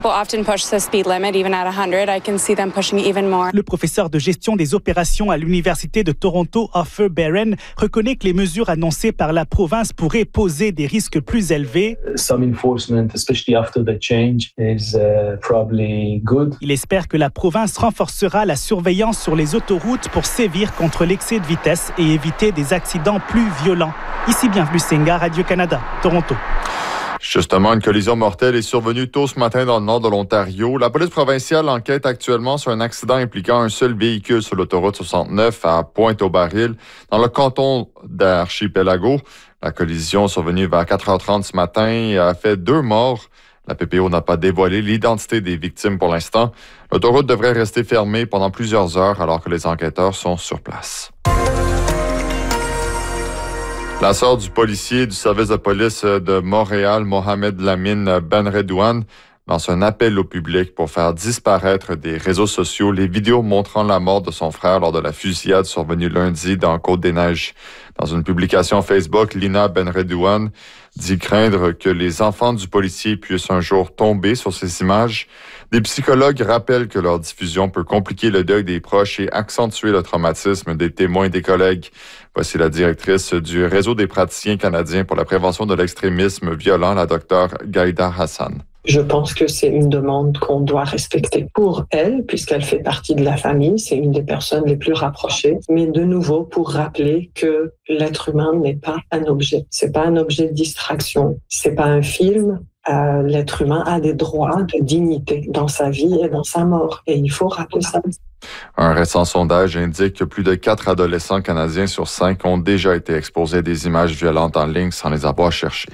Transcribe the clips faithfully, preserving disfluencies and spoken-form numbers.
Le professeur de gestion des opérations à l'Université de Toronto, Arthur Barron, reconnaît que les mesures annoncées par la province pourraient poser des risques plus élevés. Some enforcement, especially after the change, is uh, probably good. Il espère que la province renforcera la surveillance sur les autoroutes pour sévir contre l'excès de vitesse et éviter des accidents plus violents. Ici Bienvenue Senga, Radio-Canada, Toronto. Justement, une collision mortelle est survenue tôt ce matin dans le nord de l'Ontario. La police provinciale enquête actuellement sur un accident impliquant un seul véhicule sur l'autoroute soixante-neuf à Pointe-au-Baril, dans le canton d'Archipelago. La collision survenue vers quatre heures trente ce matin et a fait deux morts. La P P O n'a pas dévoilé l'identité des victimes pour l'instant. L'autoroute devrait rester fermée pendant plusieurs heures alors que les enquêteurs sont sur place. La sœur du policier du service de police de Montréal, Mohamed Lamine Benredouane, lance un appel au public pour faire disparaître des réseaux sociaux les vidéos montrant la mort de son frère lors de la fusillade survenue lundi dans Côte-des-Neiges. Dans une publication Facebook, Lina Benredouane dit craindre que les enfants du policier puissent un jour tomber sur ces images. Des psychologues rappellent que leur diffusion peut compliquer le deuil des proches et accentuer le traumatisme des témoins et des collègues. Voici la directrice du Réseau des praticiens canadiens pour la prévention de l'extrémisme violent, la docteure Gaïda Hassan. Je pense que c'est une demande qu'on doit respecter pour elle, puisqu'elle fait partie de la famille, c'est une des personnes les plus rapprochées. Mais de nouveau, pour rappeler que l'être humain n'est pas un objet. C'est pas un objet de distraction. C'est pas un film. Euh, l'être humain a des droits de dignité dans sa vie et dans sa mort. Et il faut rappeler ça. Un récent sondage indique que plus de quatre adolescents canadiens sur cinq ont déjà été exposés à des images violentes en ligne sans les avoir cherchées.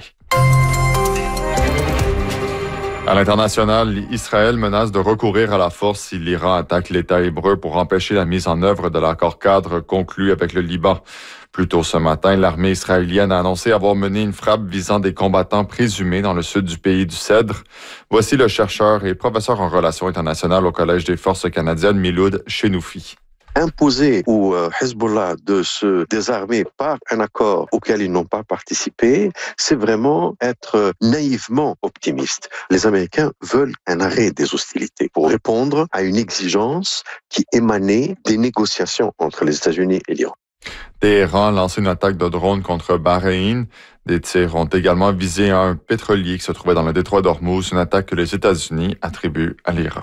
À l'international, Israël menace de recourir à la force si l'Iran attaque l'État hébreu pour empêcher la mise en œuvre de l'accord-cadre conclu avec le Liban. Plus tôt ce matin, l'armée israélienne a annoncé avoir mené une frappe visant des combattants présumés dans le sud du pays du Cèdre. Voici le chercheur et professeur en relations internationales au Collège des forces canadiennes, Miloud Chenoufi. Imposer au Hezbollah de se désarmer par un accord auquel ils n'ont pas participé, c'est vraiment être naïvement optimiste. Les Américains veulent un arrêt des hostilités pour répondre à une exigence qui émanait des négociations entre les États-Unis et l'Iran. Téhéran a lancé une attaque de drone contre Bahreïn. Des tirs ont également visé un pétrolier qui se trouvait dans le détroit d'Ormuz, une attaque que les États-Unis attribuent à l'Iran.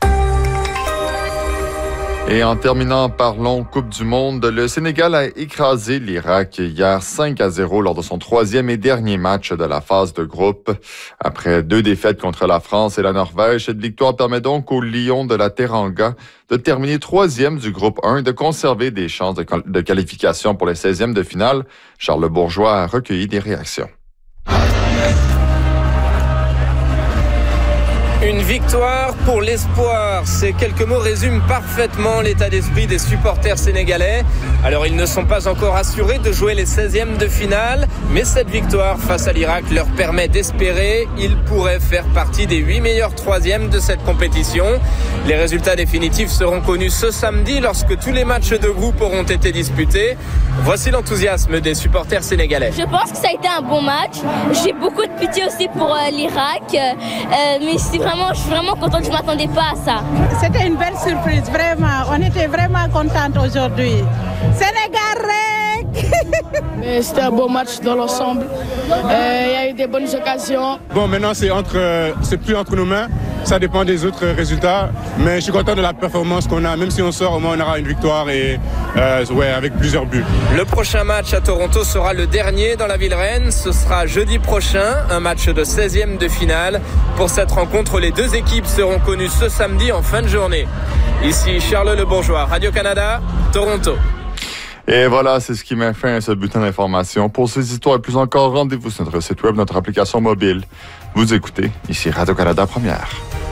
Et en terminant, parlons Coupe du Monde. Le Sénégal a écrasé l'Irak hier cinq à zéro lors de son troisième et dernier match de la phase de groupe. Après deux défaites contre la France et la Norvège, cette victoire permet donc aux Lions de la Teranga de terminer troisième du groupe un et de conserver des chances de, de qualification pour les seizièmes de finale. Charles Bourgeois a recueilli des réactions. Une victoire pour l'espoir. Ces quelques mots résument parfaitement l'état d'esprit des supporters sénégalais. Alors ils ne sont pas encore assurés de jouer les seizièmes de finale, mais cette victoire face à l'Irak leur permet d'espérer. Ils pourraient faire partie des huit meilleurs troisièmes de cette compétition. Les résultats définitifs seront connus ce samedi lorsque tous les matchs de groupe auront été disputés. Voici l'enthousiasme des supporters sénégalais. Je pense que ça a été un bon match. J'ai beaucoup de pitié aussi pour euh, l'Irak, euh, mais c'est vraiment, je suis vraiment contente, je ne m'attendais pas à ça. C'était une belle surprise, vraiment. On était vraiment contente aujourd'hui. Sénégal! Mais c'était un beau match dans l'ensemble. Euh, il y a eu des bonnes occasions. Bon, maintenant, c'est, entre, euh, c'est plus entre nos mains. Ça dépend des autres résultats. Mais je suis content de la performance qu'on a. Même si on sort, au moins, on aura une victoire et, euh, ouais, avec plusieurs buts. Le prochain match à Toronto sera le dernier dans la ville reine. Ce sera jeudi prochain, un match de seizième de finale. Pour cette rencontre, les deux équipes seront connues ce samedi en fin de journée. Ici Charles Le Bourgeois, Radio-Canada, Toronto. Et voilà, c'est ce qui met fin à ce bulletin d'information. Pour ces histoires et plus encore, rendez-vous sur notre site web, notre application mobile. Vous écoutez, ici Radio-Canada Première.